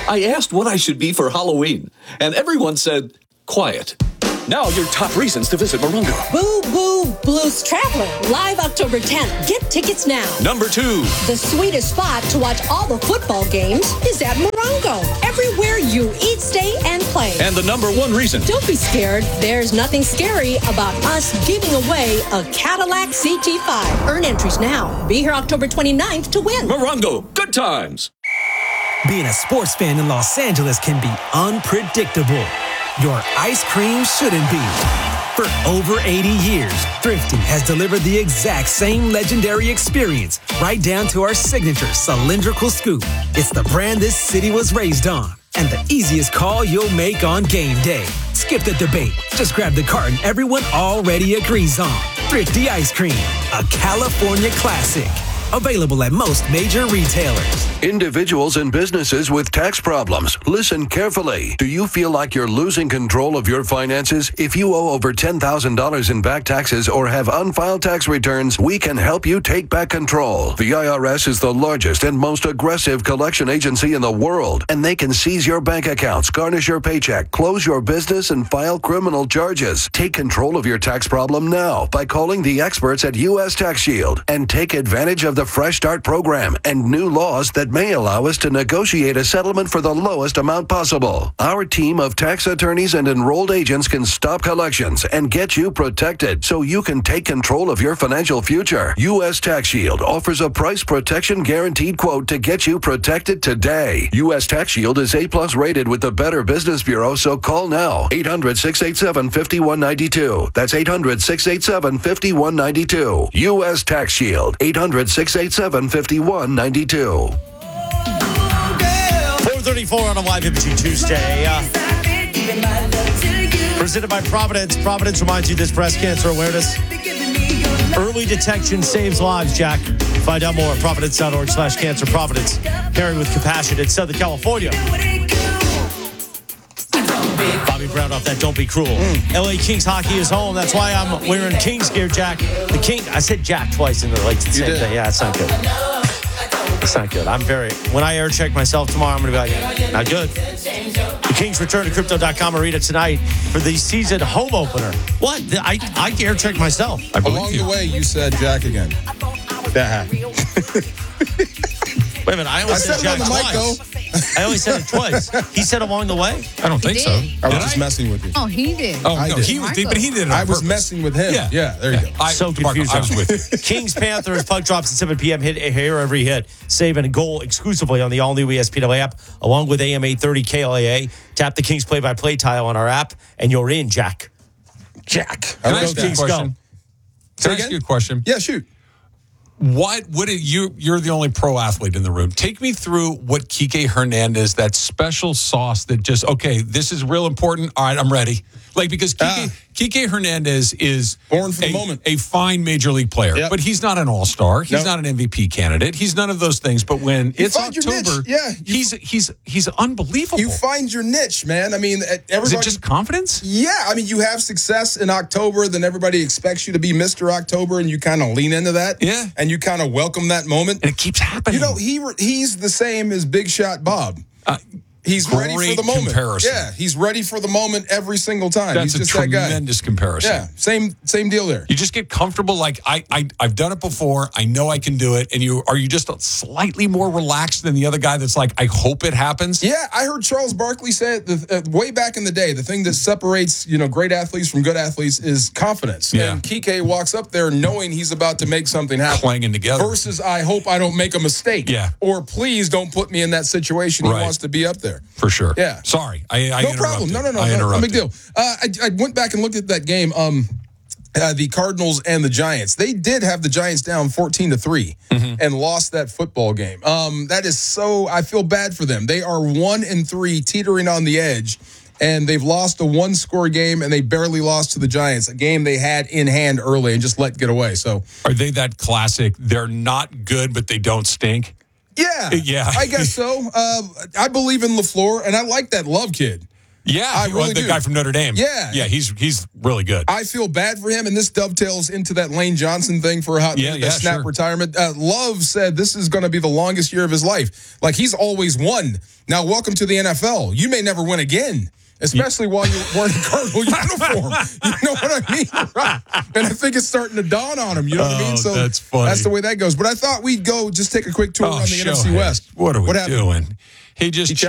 I asked what I should be for Halloween, and everyone said, quiet. Now your top reasons to visit Morongo. Boo Boo Blues Traveler, live October 10th. Get tickets now. Number 2. The sweetest spot to watch all the football games is at Morongo. Everywhere you eat, stay, and play. And the number 1 reason. Don't be scared. There's nothing scary about us giving away a Cadillac CT5. Earn entries now. Be here October 29th to win. Morongo, good times. Being a sports fan in Los Angeles can be unpredictable. Your ice cream shouldn't be. For over 80 years, Thrifty has delivered the exact same legendary experience, right down to our signature cylindrical scoop. It's the brand this city was raised on, and the easiest call you'll make on game day. Skip the debate. Just grab the carton everyone already agrees on. Thrifty Ice Cream, a California classic. Available at most major retailers. Individuals and businesses with tax problems, listen carefully. Do you feel like you're losing control of your finances? If you owe over $10,000 in back taxes or have unfiled tax returns, we can help you take back control. The IRS is the largest and most aggressive collection agency in the world, and they can seize your bank accounts, garnish your paycheck, close your business, and file criminal charges. Take control of your tax problem now by calling the experts at U.S. Tax Shield and take advantage of the Fresh Start program and new laws that may allow us to negotiate a settlement for the lowest amount possible. Our team of tax attorneys and enrolled agents can stop collections and get you protected so you can take control of your financial future. U.S. Tax Shield offers a price protection guaranteed quote to get you protected today. U.S. Tax Shield is A+ rated with the Better Business Bureau, so call now. 800-687-5192. That's 800-687-5192. U.S. Tax Shield. 800-687-5192. 4:34 on a live imaging Tuesday. Presented by Providence. Providence reminds you this breast cancer awareness. Early detection saves lives, Jack. Find out more at providence.org/cancer. Providence, caring with compassion in Southern California. Bobby Brown off that Don't Be Cruel. LA Kings hockey is home. That's why I'm wearing Kings gear, Jack. The King, I said Jack twice in the same thing. Yeah, it's not good. It's not good. When I air check myself tomorrow, I'm going to be like, not good. The Kings return to Crypto.com Arena tonight for the season home opener. What? I air check myself. Along the way, you said Jack again. That happened. Wait a minute. I only said Jack twice. I only said it twice. He said along the way? I don't think so. I was just messing with you. Oh, he did. Oh, no, he was, but he did it on purpose. I was messing with him. Yeah, there you go. So confused. I was with you. Kings Panthers puck drops at 7 p.m. Hit here every hit. Save and a goal exclusively on the all-new ESPN app, along with AM 830 KLAA. Tap the Kings play-by-play tile on our app, and you're in, Jack. Jack. Can I ask you a question? Can I ask you a question? Yeah, shoot. You're the only pro athlete in the room. Take me through what Kike Hernandez, that special sauce that just, okay, this is real important. All right, I'm ready. Because Kike Hernandez is born for the moment. A fine major league player, but he's not an all-star. He's not an MVP candidate. He's none of those things. But when it's October, he's unbelievable. You find your niche, man. I mean, everybody. Is it just confidence? Yeah, I mean, you have success in October, then everybody expects you to be Mr. October, and you kind of lean into that. Yeah, and you kind of welcome that moment, and it keeps happening. He's the same as Big Shot Bob. He's ready for the moment. Comparison. Yeah, he's ready for the moment every single time. That's he's just a tremendous comparison. Yeah, same deal there. You just get comfortable. Like I've done it before. I know I can do it. And are you just slightly more relaxed than the other guy that's like, I hope it happens? Yeah, I heard Charles Barkley say it way back in the day. The thing that separates great athletes from good athletes is confidence. Yeah. And Kike walks up there knowing he's about to make something happen. Clanging together. Versus, I hope I don't make a mistake. Yeah. Or please don't put me in that situation. He wants to be up there. For sure. Yeah. Sorry. I no problem. No, no big deal. I went back and looked at that game. The Cardinals and the Giants. They did have the Giants down 14-3 and lost that football game. That is I feel bad for them. They are 1-3, teetering on the edge, and they've lost a one-score game, and they barely lost to the Giants, a game they had in hand early and just let get away. So, are they that classic? They're not good, but they don't stink. Yeah, I guess so. I believe in LaFleur, and I like that Love kid. Yeah, I really the do. guy from Notre Dame. Yeah. Yeah, he's really good. I feel bad for him, and this dovetails into that Lane Johnson thing for a hot minute, that snap retirement. Love said this is going to be the longest year of his life. Like, he's always won. Now, welcome to the NFL. You may never win again, especially while you're wearing a Cardinal uniform. You know what I mean? Right. And I think it's starting to dawn on him. You know what I mean? So that's funny. That's the way that goes. But I thought we'd go just take a quick tour on the NFC West. What are we doing? He just